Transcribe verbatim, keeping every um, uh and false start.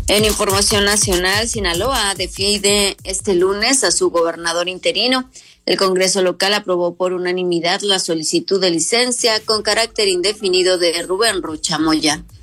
En información nacional, Sinaloa define este lunes a su gobernador interino. El Congreso local aprobó por unanimidad la solicitud de licencia con carácter indefinido de Rubén Rocha Moya.